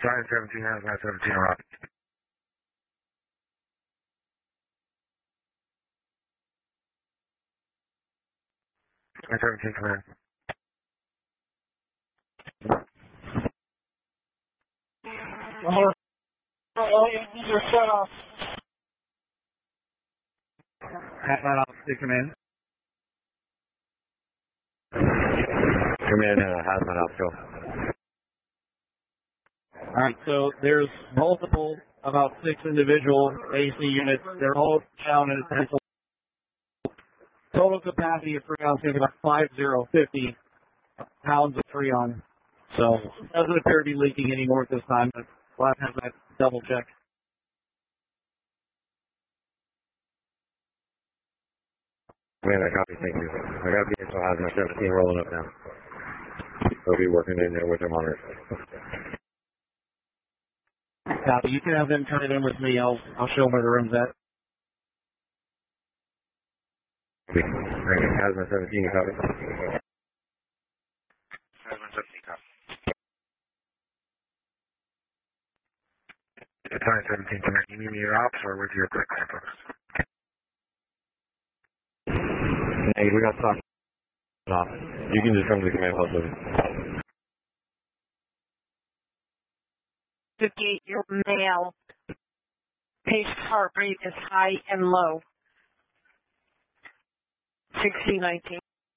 Giant 17 has 917 around. 917 command. You're shut off. Hazmat officer, command. Command, hazmat officer. Alright, so there's multiple, about 6 individual AC units. They're all down in essential. Total capacity of Freon is going to be about 50 pounds of Freon. So it doesn't appear to be leaking anymore at this time, but we'll have to have that double check. Command, I copy, thank you. I got the info hazmat 17 rolling up now. They'll be working in there with their monitors. Copy. You can have them turn it in with me. I'll show them where the room's at. Hazmat 17, you copy? Hazmat 17, copy. Giant 17, command. You need me your ops or with your quick folks? Hey, we got stock off. You can just come to the command post with me. 58-year-old male. Patient's heart rate is high and low. 1619.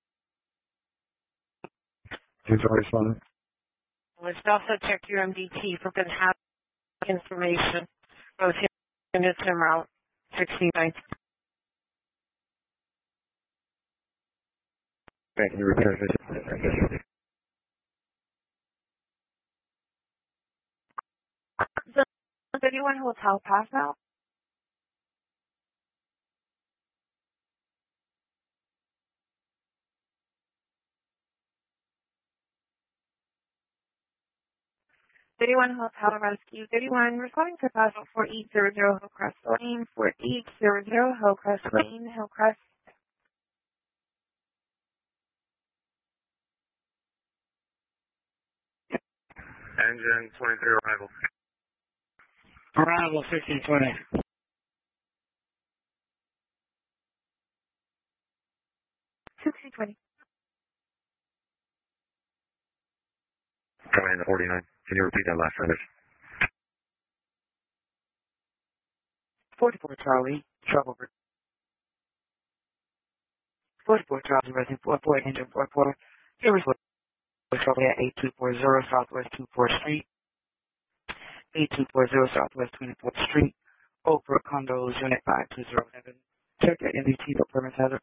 Who's responding? Let's also check your MDT for good health information. Both units en route. 1619. Okay, can you return this? 31 Hotel pass out. Hotel Rescue 31, responding to pass out 4800 Hillcrest Lane, 4800 Hillcrest Lane, Hillcrest. Engine 23 arrival. Arrival 1620. 1620. Command 49. Can you repeat that last sentence? 44 Charlie, trouble. 44 Charlie, resident 44, engine 44. Here is what trouble at 8240 Southwest 24th Street. 8240 Southwest 24th Street. Oprah Condos, Unit 5207. Check your MDT for permit hazard.